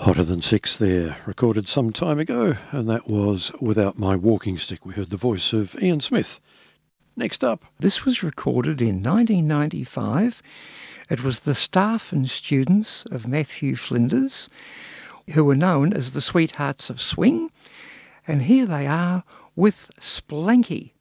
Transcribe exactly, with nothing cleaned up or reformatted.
Hotter Than Six there, recorded some time ago, and that was Without My Walking Stick. We heard the voice of Ian Smith. Next up. This was recorded in nineteen ninety-five. It was the staff and students of Matthew Flinders, who were known as the Sweethearts of Swing, and here they are with Splanky.